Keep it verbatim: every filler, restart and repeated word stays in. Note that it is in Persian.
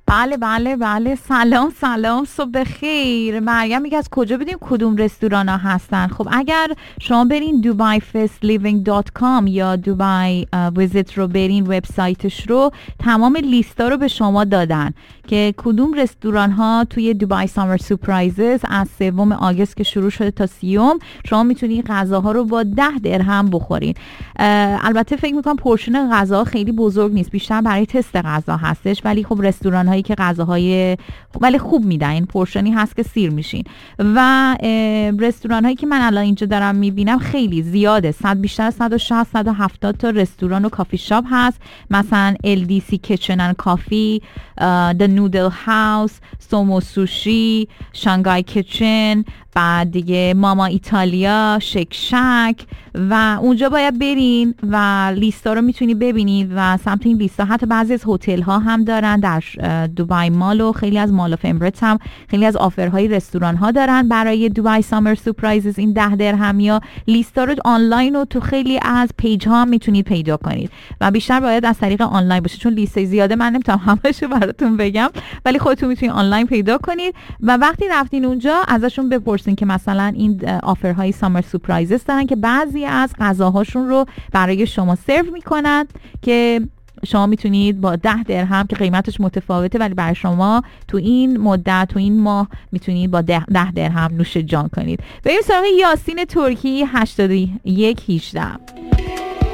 بله بله بله. سلام سلام، صبح بخیر. مریم میگه از کجا بدیم کدوم رستوران ها هستن؟ خب اگر شما برین دوبای فست لیوینگ دات کام یا دوبای ویزیت رو برین، وبسایتش رو، تمام لیستا رو به شما دادن که کدوم رستوران ها توی دوبای سامر سورپرایزز از سوم آگوست که شروع شده تا سیوم شما میتونید غذاها رو با ده درهم بخورین. البته فکر میکنم پورشن غذا خیلی بزرگ نیست، بیشتر برای تست غذا هستش، ولی خب رستوران هایی که غذاهای ولی خوب میدن، این پورشنی هست که سیر میشین. و رستوران هایی که من الان اینجا دارم میبینم خیلی زیاده، صد بیشتر صد و شصت صد و هفتاد تا رستوران و کافی شاپ هست، مثلا ال دی سی کیچن اند کافی، The Noodle House، سومو سوشی، شانگهای کیچن، بعد دیگه ماما ایتالیا، شک شک، و اونجا باید برین و لیستا رو میتونی ببینید و سمت این لیستا حتی بعضی از هتل ها هم دارن در دوبای مال و خیلی از مال آف امرتس هم خیلی از آفرهای رستوران ها دارن برای دوبای سامر سورپرایزز. این ده درهم یا لیستا رو آنلاین و تو خیلی از پیج ها هم میتونید پیدا کنید و بیشتر باید از طریق آنلاین باشه چون لیست زیاده، من نمیتونم همه‌اش رو براتون بگم، ولی خودتون میتونید آنلاین پیدا کنید و وقتی رفتین اونجا ازشون بپرسین که مثلا این آفرهای سامر سورپرایزز دارن که بعضی از غذاهاشون رو برای شما سرو میکنن که شما میتونید با ده درهم که قیمتش متفاوته ولی برای شما تو این مدت تو این ماه میتونید با ده, ده درهم نوش جان کنید. بریم سراغ یاسین ترکی هشتاد و یک هجده.